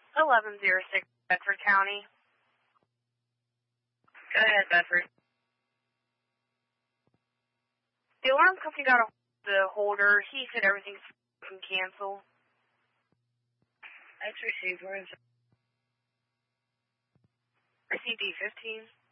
1106 Bedford County. Go ahead, Bedford. The alarm company got a the holder. He said everything's can cancel. That's received. Where is it? Received E15.